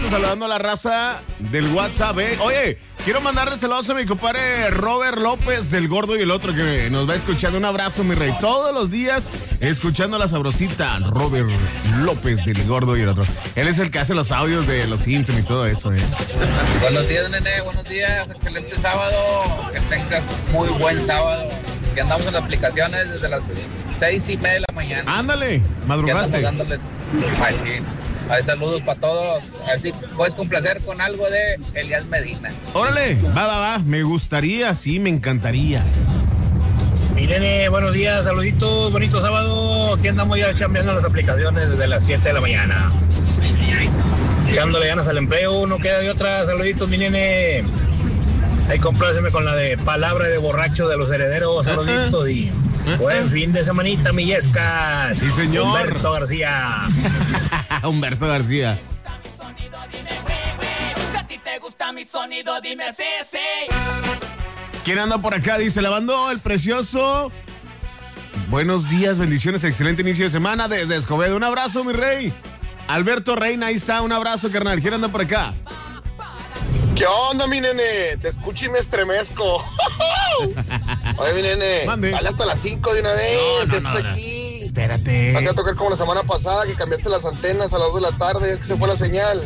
gusto saludando a la raza del WhatsApp, ¿eh? Oye, quiero mandarle saludos a mi compadre Robert López del Gordo y el Otro que nos va escuchando. Un abrazo, mi rey. Todos los días escuchando la sabrosita. Robert López del Gordo y el Otro. Él es el que hace los audios de los Simpsons y todo eso, ¿eh? Buenos días, nene. Buenos días. Excelente sábado. Que tengas muy buen sábado. Que andamos en las aplicaciones desde las 6:30 de la mañana. Ándale, madrugaste. Hay saludos para todos. A ver si puedes complacer con algo de Elías Medina. Órale, va. Me gustaría, sí, me encantaría. Miren, buenos días, saluditos, bonito sábado. Aquí andamos ya chambeando las aplicaciones desde las 7 de la mañana. Echándole ganas al empleo, no queda de otra. Saluditos, mi nene. Ahí compláceme con la de Palabra de Borracho de los Herederos. Saluditos y buen fin de semanita, mi Yesca. Sí, señor. Humberto García. Humberto García. ¿Quién anda por acá? Dice, lavando el precioso. Buenos días, bendiciones, excelente inicio de semana desde Escobedo. Un abrazo, mi rey. Alberto Reina, ahí está, un abrazo, carnal. ¿Quién anda por acá? ¿Qué onda, mi nene? Te escucho y me estremezco. Oye, mi nene, mande. Vale hasta las 5 de una vez. No, Estás aquí. Espérate. Vas a tocar como la semana pasada que cambiaste las antenas a las 2 de la tarde. Es que se fue la señal.